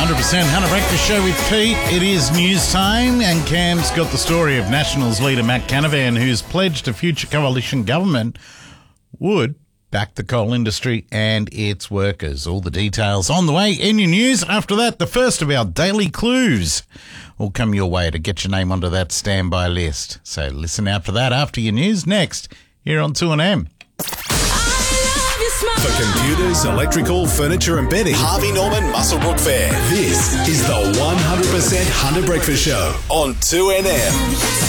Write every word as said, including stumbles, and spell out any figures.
hundred percent Hunter Breakfast Show with Pete. It is news time, and Cam's got the story of Nationals leader Matt Canavan, who's pledged a future coalition government would back the coal industry and its workers. All the details on the way in your news. After that, the first of our daily clues will come your way to get your name onto that standby list. So listen out for that after your news next here on two N M. For computers, electrical, furniture and bedding, Harvey Norman Muswellbrook Fair. This is the one hundred percent Hunter Breakfast Show on two N M.